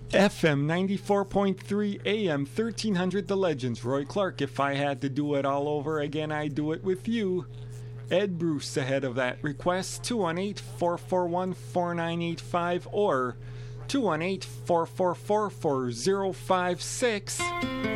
FM 94.3 AM 1300 The Legends. Roy Clark. If I had to do it all over again, I'd do it with you. Ed Bruce ahead of that request. 218-441-4985 or 218-444-4056.